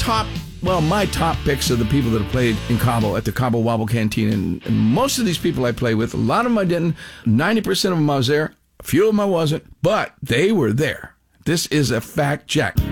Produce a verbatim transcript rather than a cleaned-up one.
top, well, my top picks are the people that have played in Cabo at the Cabo Wobble Canteen. And, and most of these people I play with, a lot of them I didn't. ninety percent of them I was there. A few of them I wasn't. But they were there. This is a fact check.